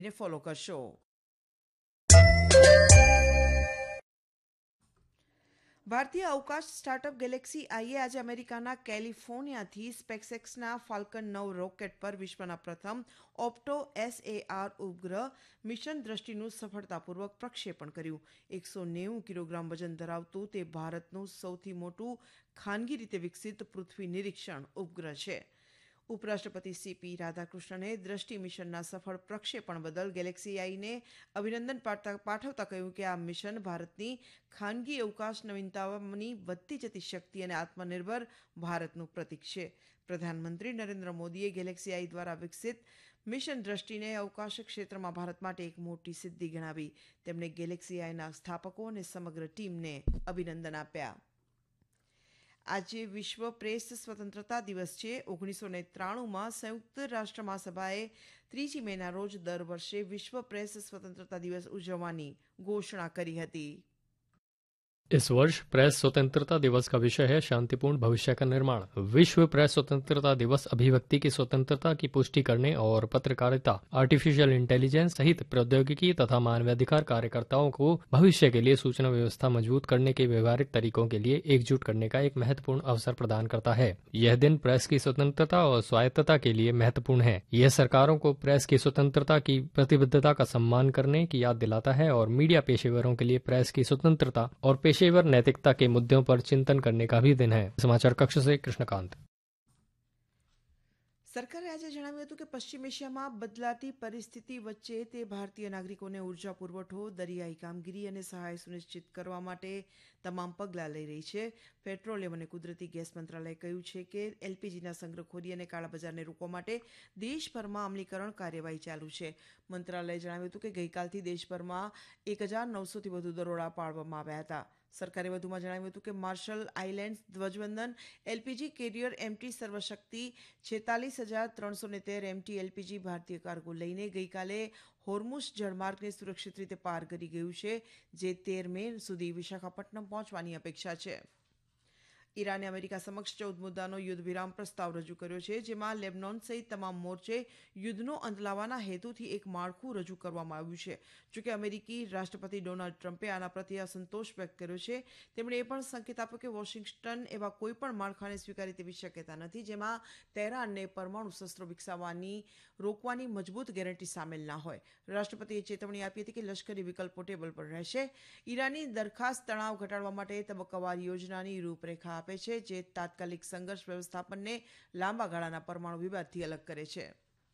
ને ફોલો કરશો। ભારતીય અવકાશ સ્ટાર્ટઅપ ગેલેક્સી આઈએ આજે અમેરિકાના કેલિફોર્નિયાથી સ્પેસએક્સના ફાલ્કન 9 રોકેટ પર વિશ્વના પ્રથમ ઓપ્ટો SAR ઉપગ્રહ મિશન દ્રષ્ટિનું સફળતાપૂર્વક પ્રક્ષેપણ કર્યું। 190 કિલોગ્રામ વજન ધરાવતું તે ભારતનું સૌથી મોટું ખાનગી રીતે વિકસિત પૃથ્વી નિરીક્ષણ ઉપગ્રહ છે। ઉપરાષ્ટ્રપતિ CP રાધાકૃષ્ણને દ્રષ્ટિ મિશનના સફળ પ્રક્ષેપણ બદલ ગેલેક્સી આઈને અભિનંદન પાઠવતા કહ્યું કે આ મિશન ભારતની ખાનગી અવકાશ નવીનતાઓની વધતી જતી શક્તિ અને આત્મનિર્ભર ભારતનું પ્રતીક છે। પ્રધાનમંત્રી નરેન્દ્ર મોદીએ ગેલેક્સી આઈ દ્વારા વિકસિત મિશન દ્રષ્ટિને અવકાશ ક્ષેત્રમાં ભારત માટે એક મોટી સિદ્ધિ ગણાવી। તેમણે ગેલેક્સી આઈના સ્થાપકો અને સમગ્ર ટીમને અભિનંદન આપ્યા। આજે વિશ્વ પ્રેસ સ્વતંત્રતા દિવસ છે। 1993માં સંયુક્ત રાષ્ટ્ર મહાસભાએ 3 મેના રોજ દર વર્ષે વિશ્વ પ્રેસ સ્વતંत्रता દિવસ ઉજવવાની ઘોષણા કરી હતી। इस वर्ष प्रेस स्वतंत्रता दिवस का विषय है शांतिपूर्ण भविष्य का निर्माण। विश्व प्रेस स्वतंत्रता दिवस अभिव्यक्ति की स्वतंत्रता की पुष्टि करने और पत्रकारिता, आर्टिफिशियल इंटेलिजेंस सहित प्रौद्योगिकी तथा मानवाधिकार कार्यकर्ताओं को भविष्य के लिए सूचना व्यवस्था मजबूत करने के व्यवहारिक तरीकों के लिए एकजुट करने का एक महत्वपूर्ण अवसर प्रदान करता है। यह दिन प्रेस की स्वतंत्रता और स्वायत्तता के लिए महत्वपूर्ण है। यह सरकारों को प्रेस की स्वतंत्रता की प्रतिबद्धता का सम्मान करने की याद दिलाता है और मीडिया पेशेवरों के लिए प्रेस की स्वतंत्रता और पेशेवर नैतिकता के मुद्दों पर चिंतन करने का भी दिन है। समाचार कक्ष से कृष्णकांत। સરકારે આજે જણાવ્યું હતું કે પશ્ચિમ એશિયામાં બદલાતી પરિસ્થિતિ વચ્ચે તે ભારતીય નાગરિકોને ઉર્જા પુરવઠો, દરિયાઈ કામગીરી અને સહાય સુનિશ્ચિત કરવા માટે તમામ પગલાં લઈ રહી છે। પેટ્રોલિયમ અને કુદરતી ગેસ મંત્રાલયે કહ્યું છે કે એલપીજીના સંગ્રહખોરી અને કાળાબજારને રોકવા માટે દેશભરમાં અમલીકરણ કાર્યવાહી ચાલુ છે। મંત્રાલયે જણાવ્યું હતું કે ગઈકાલથી દેશભરમાં 1900થી વધુ દરોડા પાડવામાં આવ્યા હતા। સરકારે વધુમાં જણાવ્યું હતું કે માર્શલ આઇલેન્ડ્સ ધ્વજવંદન LPG carrier MT સર્વશક્તિ 46,313 MT LPG ભારતીય કાર્ગો લઈને ગઈકાલે હોર્મુઝ જળમાર્ગને સુરક્ષિત રીતે પાર કરી ગયું છે, જે 13 મે સુધી વિશાખાપટ્ટનમ પહોંચવાની અપેક્ષા છે। ઈરાને અમેરિકા સમક્ષ 14 મુદ્દાનો યુદ્ધ વિરામ પ્રસ્તાવ રજૂ કર્યો છે, જેમાં લેબનોન સહિત તમામ મોરચે યુદ્ધનો અંત લાવવાના હેતુથી એક માળખું રજૂ કરવામાં આવ્યું છે। જોકે અમેરિકી રાષ્ટ્રપતિ ડોનાલ્ડ ટ્રમ્પે આના પ્રત્યે અસંતોષ વ્યક્ત કર્યો છે। તેમણે એ પણ સંકેત આપ્યો કે વોશિંગ્ટન એવા કોઈ પણ માળખાને સ્વીકારે તેવી શક્યતા નથી જેમાં તેહરાનને પરમાણુ શસ્ત્રો વિકસાવવાની રોકવાની મજબૂત ગેરંટી સામેલ ના હોય। રાષ્ટ્રપતિએ ચેતવણી આપી હતી કે લશ્કરી વિકલ્પો ટેબલ પર રહેશે। ઈરાનની દરખાસ્ત તણાવ ઘટાડવા માટે તબક્કાવાર યોજનાની રૂપરેખા આપે છે, જે તાત્કાલિક સંઘર્ષ વ્યવસ્થાપનને લાંબા ગાળાના પરમાણુ વિવાદથી અલગ કરે છે।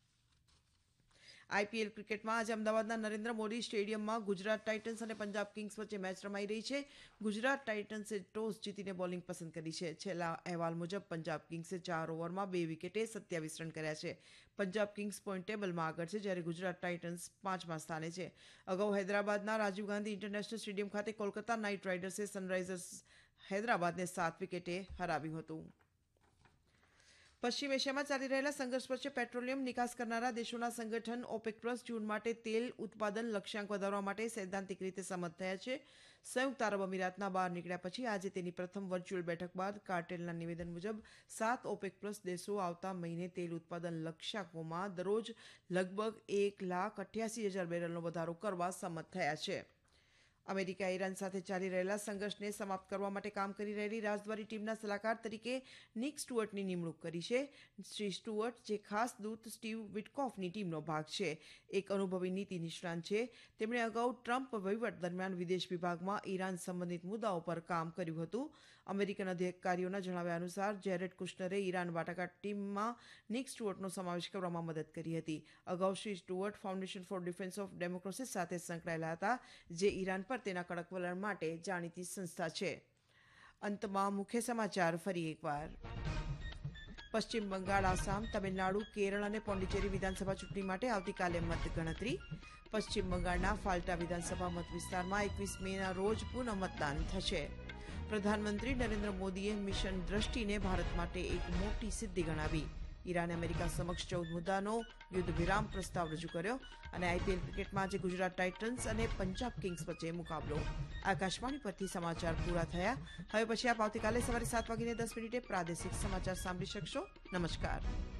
આઈપીએલ ક્રિકેટમાં આજે અમદાવાદના નરેન્દ્ર મોદી સ્ટેડિયમમાં ગુજરાત ટાઇટન્સ અને પંજાબ કિંગ્સ વચ્ચે મેચ રમાઈ રહી છે। ગુજરાત ટાઇટન્સે ટોસ જીતીને બોલિંગ પસંદ કરી છે। છેલ્લા અહેવાલ મુજબ પંજાબ કિંગ્સે 4 ઓવરમાં 2 વિકેટે 27 રન કર્યા છે। પંજાબ કિંગ્સ પોઈન્ટ ટેબલમાં આગળ છે, જ્યારે ગુજરાત ટાઇટન્સ 5મા સ્થાને છે। અગાઉ હૈદરાબાદના રાજીવ ગાંધી ઇન્ટરનેશનલ સ્ટેડિયમ ખાતે કોલકાતા નાઇટ રાઇડર્સે સનરાઇઝર્સ હૈદરાબાદને 7 વિકેટે હરાવ્યું હતું। પશ્ચિમ એશિયામાં ચાલી રહેલા સંઘર્ષ વચ્ચે પેટ્રોલિયમ નિકાસ કરનારા દેશોના સંગઠન ઓપેક પ્લસ જૂન માટે તેલ ઉત્પાદન લક્ષ્યાંક વધારવા માટે સૈદ્ધાંતિક રીતે સંમત થયા છે। સંયુક્ત આરબ અમીરાતના બહાર નીકળ્યા પછી આજે તેની પ્રથમ વર્ચ્યુઅલ બેઠક બાદ કાર્ટેલના નિવેદન મુજબ 7 ઓપેક પ્લસ દેશો આવતા મહિને તેલ ઉત્પાદન લક્ષ્યાંકોમાં દરરોજ લગભગ 1,88,000 બેરલનો વધારો કરવા સંમત થયા છે। અમેરિકા ઈરાન સાથે ચાલી રહેલા સંઘર્ષને સમાપ્ત કરવા માટે કામ કરી રહેલી રાજદ્વારી ટીમના સલાહકાર તરીકે નિક સ્ટુઅર્ટની નિમણૂક કરી છે। શ્રી સ્ટુઅર્ટ, જે ખાસ દૂત સ્ટીવ વિટકોફની ટીમનો ભાગ છે, એક અનુભવી નીતિ નિષ્ણાંત છે। તેમણે અગાઉ ટ્રમ્પ વહીવટ દરમિયાન વિદેશ વિભાગમાં ઈરાન સંબંધિત મુદ્દાઓ પર કામ કર્યું હતું। અમેરિકન અધિકારીઓના જણાવ્યા અનુસાર જેરેડ કુશનરે ઈરાન વાટાઘાટ ટીમમાં નિક સ્ટુઅર્ટનો સમાવેશ કરવામાં મદદ કરી હતી। અગાઉ Shri Stuart foundation four defence of democracy સાથે સંકળાયેલા હતા, જે ઈરાન પર તેના કડક વલણ માટે જાણીતી સંસ્થા છે। અંતમાં મુખ્ય સમાચાર ફરી એકવાર। પશ્ચિમ બંગાળ, આસામ, તમિલનાડુ, કેરળ અને પોંડિચેરી વિધાનસભા ચૂંટણી માટે આવતીકાલે મતગણતરી। પશ્ચિમ બંગાળના ફાલ્ટા વિધાનસભા મત વિસ્તારમાં 21 મેના રોજ પુનઃ મતદાન થશે। પ્રધાનમંત્રી નરેન્દ્ર મોદીએ મિશન દ્રષ્ટિને ભારત માટે એક મોટી સિદ્ધિ ગણાવી। ઈરાને અમેરિકા સમક્ષ 14 મુદ્દાનો યુદ્ધ વિરામ પ્રસ્તાવ રજૂ કર્યો। અને આઈપીએલ ક્રિકેટમાં આજે ગુજરાત ટાઇટન્સ અને પંજાબ કિંગ્સ વચ્ચે મુકાબલો। આકાશવાણી પરથી સમાચાર પૂરા થયા। હવે પછી આપ આવતીકાલે સવારે 7:10 પ્રાદેશિક સમાચાર સાંભળી શકશો। નમસ્કાર।